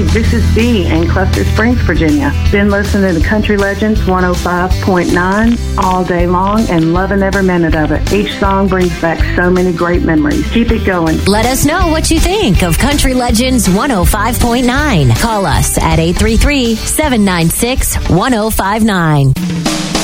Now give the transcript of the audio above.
this is Dee in Cluster Springs, Virginia. Been listening to Country Legends 105.9 all day long and loving every minute of it. Each song brings back so many great memories. Keep it going. Let us know what you think of Country Legends 105.9. Call us at 833-796-1059.